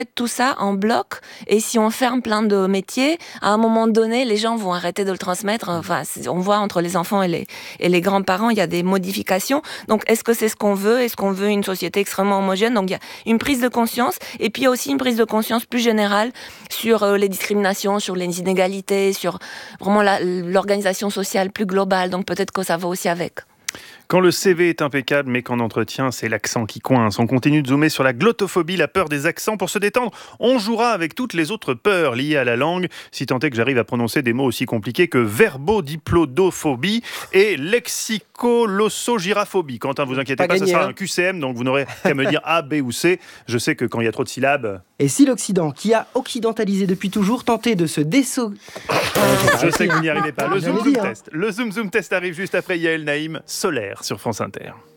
tout ça en bloc, et si on ferme plein de métiers, à un moment donné, les gens vont arrêter de le transmettre. Enfin, on voit entre les enfants et les grands-parents, il y a des modifications. Donc, est-ce que c'est ce qu'on veut? Est-ce qu'on veut une société extrêmement homogène? Donc, il y a une prise de conscience, et puis il y a aussi une prise de conscience plus générale sur les discriminations, sur les inégalités, sur vraiment l'organisation sociale plus globale. Donc, peut-être que ça va aussi avec. Quand le CV est impeccable, mais qu'en entretien, c'est l'accent qui coince. On continue de zoomer sur la glottophobie, la peur des accents. Pour se détendre, on jouera avec toutes les autres peurs liées à la langue, si tant est que j'arrive à prononcer des mots aussi compliqués que verbodiplodophobie et lexicolossogiraphobie. Quentin, vous inquiétez pas, ça sera un QCM, donc vous n'aurez qu'à me dire A, B ou C. Je sais que quand il y a trop de syllabes... Et si l'Occident, qui a occidentalisé depuis toujours, tentait de se Je sais que vous n'y arrivez pas. Le Zoom Zoom Test. Le Zoom Zoom Test arrive juste après Yael Naïm, Solaire sur France Inter.